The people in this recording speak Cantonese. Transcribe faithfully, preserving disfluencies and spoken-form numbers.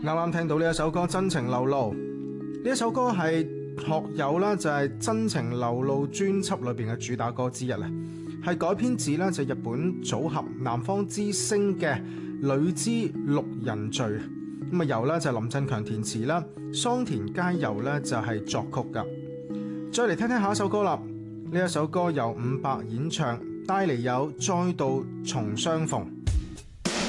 啱啱聽到呢一首歌《真情流露》，呢一首歌係學友啦，就係《真情流露》專輯裏邊嘅主打歌之一啦，係改編自咧就日本組合南方之星嘅《女之六人序》，咁啊由咧就林振強填詞啦，桑田佳祐咧就係作曲噶。再嚟聽聽下一首歌啦，呢一首歌由伍佰演唱，帶嚟有再度重相逢。